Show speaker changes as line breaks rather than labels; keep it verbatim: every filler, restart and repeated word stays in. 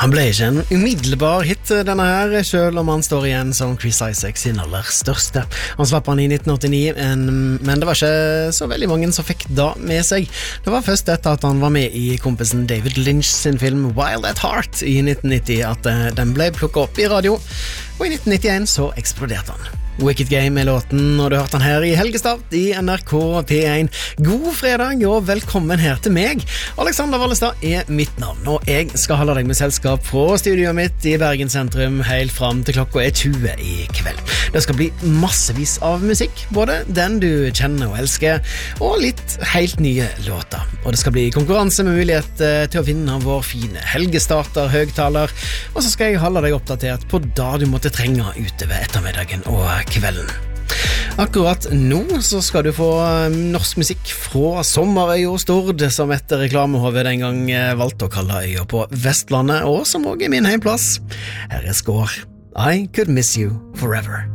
Han ble ikke en umiddelbar hit denne her, selv om han står igjen som Chris Isaak sin aller største. Han slapp han i nitten åttini, en, men det var ikke så veldig mange som fikk da med seg. Det var først etter at han var med i kompisen David Lynch sin film Wild at Heart i nitten nitti at den ble plukket opp i radio, og i nitten nittien så eksploderte han. Wicked Game er låten, og du hørte han her i Helgestart i N R K P én. God fredag og velkommen her til meg. Alexander Wallestad er mitt navn, og jeg skal holde deg med selskap fra studioet mitt i Bergen sentrum helt fram til klokka er tjue i kveld. Det skal bli massevis av musikk, både den du kjenner og elsker, og litt helt nye låter. Og det skal bli konkurranse med mulighet til å vinne vår fine Helgestarter høgtaler, og så skal jeg holde deg oppdatert på da du måtte trenge utover ettermiddagen og kvelden. Akkurat nå så skal du få norsk musikk fra Sommerøy og Stord, som etter reklamehovet den gang valgte å kalle øya på Vestlandet, og som også er min heimplass. Her er Skår. I Could Miss You Forever.